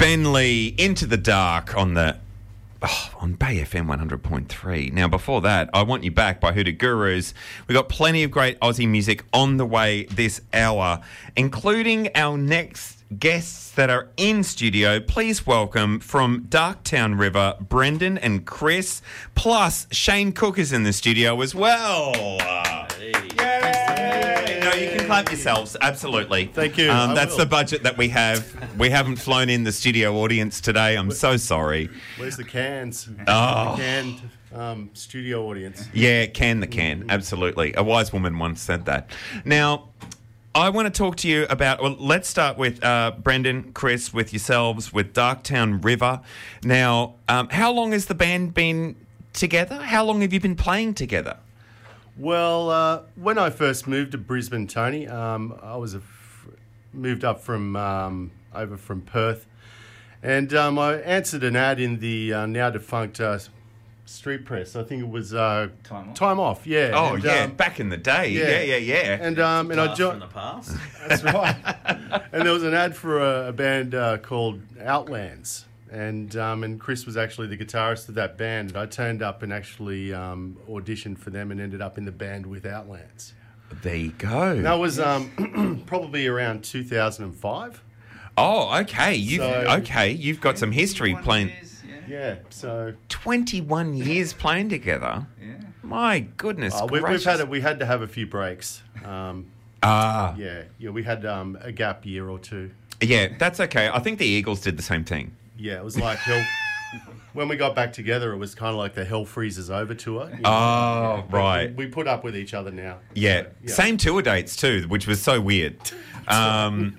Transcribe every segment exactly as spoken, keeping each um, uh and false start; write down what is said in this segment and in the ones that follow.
Burnley, Into the Dark on the oh, on Bay F M one hundred point three. Now, before that, I Want You Back by Hoodoo Gurus. We've got plenty of great Aussie music on the way this hour, including our next guests that are in studio. Please welcome from Darktown River, Brendan and Chris, plus Shane Cook is in the studio as well. Hey. Yay! No, you can clap yourselves, absolutely. Thank you. Um, I that's will. the budget that we have. We haven't flown in the studio audience today. I'm so sorry. Where's the cans? Oh. The canned um, studio audience. Yeah, can the can, absolutely. A wise woman once said that. Now, I want to talk to you about, well, let's start with uh, Brendan, Chris, with yourselves, with Darktown River. Now, um, how long has the band been together? How long have you been playing together? Well, uh, when I first moved to Brisbane, Tony, um, I was a f- moved up from um, over from Perth, and um, I answered an ad in the uh, now defunct uh, Street Press. I think it was uh, Time Off. Time Off, yeah. Oh, and, yeah, um, back in the day. Yeah, yeah, yeah. And um, and I Blast joined. from the past. That's right. And there was an ad for a, a band uh, called Outlands. And um, and Chris was actually the guitarist of that band. And I turned up and actually um, auditioned for them and ended up in the band with Outlands. There you go. And that was um, probably around two thousand five. Oh, okay. You've So- okay. You've got some history twenty-one playing. years, yeah. Yeah, so twenty-one years playing together. Yeah. My goodness uh, we, gracious. we've had a, we had to have a few breaks. Um, Ah, yeah, yeah, we had um, a gap year or two. yeah, that's okay. I think the Eagles did the same thing. Yeah, it was like hell. When we got back together, it was kind of like the Hell Freezes Over tour. you know? Oh, But right. We, we put up with each other now. Yeah. So, yeah. Same tour dates too, which was so weird. Um,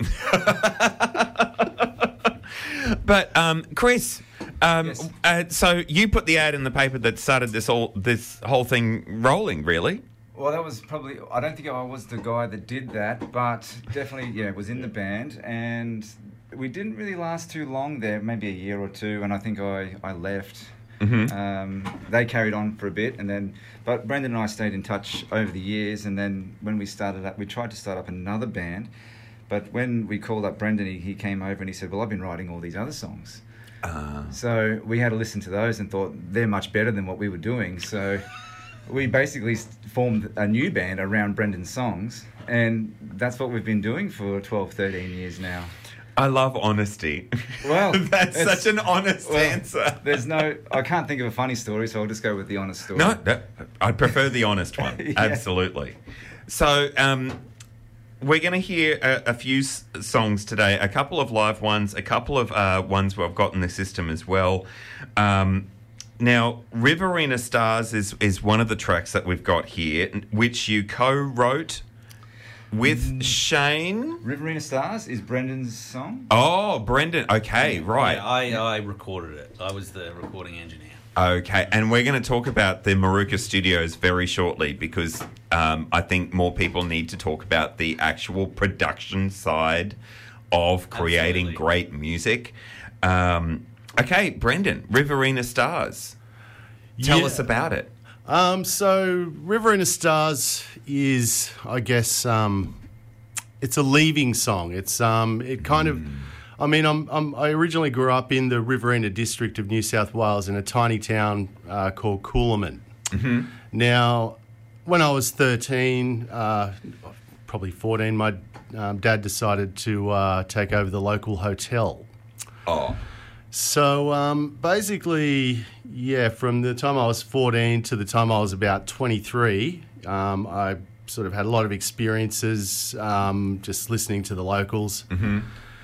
but um, Chris, um, Yes. uh, so you put the ad in the paper that started this all this whole thing rolling, really? Well, that was probably, I don't think I was the guy that did that, but definitely, yeah, was in the band. And we didn't really last too long there, maybe a year or two. And I think I, I left. Mm-hmm. Um, they carried on for a bit. And then, but Brendan and I stayed in touch over the years. And then when we started up, we tried to start up another band. But when we called up Brendan, he, he came over and he said, well, I've been writing all these other songs. Uh, So we had to listen to those and thought they're much better than what we were doing. So we basically s- formed a new band around Brendan's songs, and that's what we've been doing for twelve, thirteen years now. I love honesty. Well, that's it's- such an honest well, answer. There's no, I can't think of a funny story, so I'll just go with the honest story. No, no, I prefer the honest one. Yeah. Absolutely. So, um, we're going to hear a, a few s- songs today, a couple of live ones, a couple of uh, ones we've got in the system as well. Um, now, Riverina Stars is, is one of the tracks that we've got here, which you co-wrote with Shane. Riverina Stars is Brendan's song. Oh, Brendan. Okay, right. Yeah, I, I recorded it. I was the recording engineer. Okay, and we're going to talk about the Maruka Studios very shortly because um, I think more people need to talk about the actual production side of creating Absolutely. great music. Um, okay, Brendan, Riverina Stars. Tell Yeah. us about it. Um, so Riverina Stars is, I guess, um, it's a leaving song. It's um, it kind of, I mean, I'm, I'm I originally grew up in the Riverina district of New South Wales in a tiny town uh, called Coolaman. Mm-hmm. Now, when I was thirteen, uh, probably fourteen, my um, dad decided to uh, take over the local hotel. Oh, So um, basically, yeah, from the time I was fourteen to the time I was about twenty-three, um, I sort of had a lot of experiences um, just listening to the locals. mm-hmm.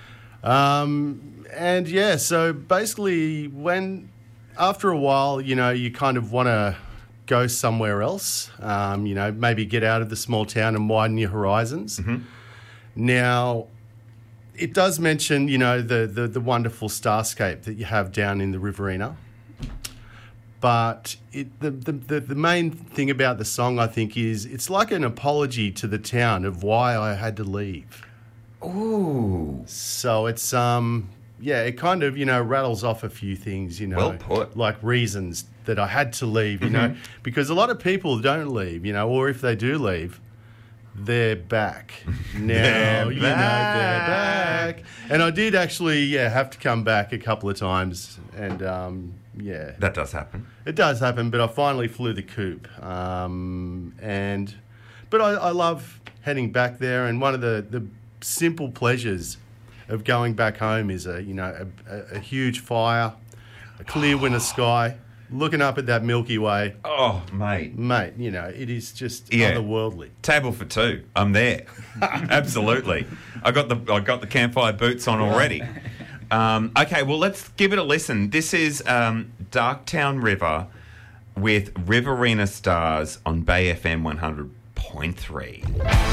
Um, and yeah, so basically, when after a while, you know, you kind of want to go somewhere else, um, you know, maybe get out of the small town and widen your horizons. Mm-hmm. Now, it does mention, you know, the, the, the wonderful starscape that you have down in the Riverina. But it, the, the, the, the main thing about the song, I think, is it's like an apology to the town of why I had to leave. Ooh. So it's, um, yeah, it kind of, you know, rattles off a few things, you know. Well put. Like reasons that I had to leave, you know. Because a lot of people don't leave, you know, or if they do leave, they're back. Now, They're you know, they're back. And I did actually, yeah, have to come back a couple of times. And, um, yeah. That does happen. It does happen, but I finally flew the coop. Um, and, but I, I love heading back there. And one of the, the simple pleasures of going back home is a, you know, a, a, a huge fire, a clear winter sky, looking up at that Milky Way. Oh, mate. Mate, you know, it is just Yeah. otherworldly. Table for two. I'm there. Absolutely. I got the I got the campfire boots on already. Um, okay, well, let's give it a listen. This is um, Darktown River with Riverina Stars on Bay F M one hundred point three.